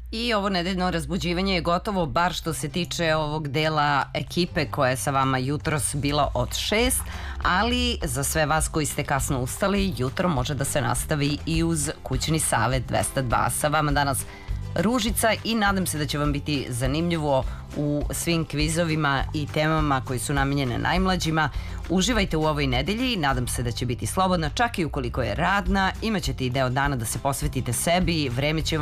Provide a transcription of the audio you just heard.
I ovo nedeljno razbuđivanje je gotovo, bar što se tiče ovog dela ekipe koja je sa vama jutros bila od 6, ali za sve vas koji ste kasno ustali, jutro može da se nastavi i uz kućni savet 202. Sa vama danas Ružica i nadam se da će vam biti zanimljivo u svim kvizovima i temama koji su namenjene najmlađima. Uživajte u ovoj nedelji, nadam se da će biti slobodna, čak i ukoliko je radna, imaćete i deo dana da se posvetite sebi, vreme će